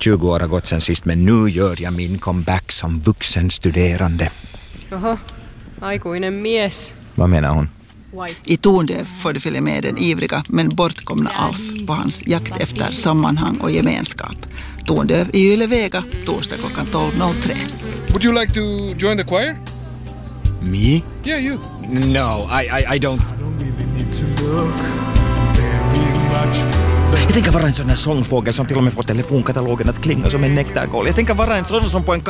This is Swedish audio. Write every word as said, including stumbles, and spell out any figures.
tjugo år har gått sedan sist, men nu gör jag min comeback som vuxenstuderande. Jaha, aikuinen mies. Vad menar hon? I Tondöv får du följa med den ivriga men bortkomna Alf på hans jakt efter sammanhang och gemenskap. Tondöv i Ylevega, torsdag klockan tolv noll tre. Would you like to join the choir? Me? Yeah, you. No, I, I, I don't. Jag tänker vara en sån här sångfågel som till och med får telefonkatalogen att klinga som en nektarkål. Jag tänker vara en sån som på en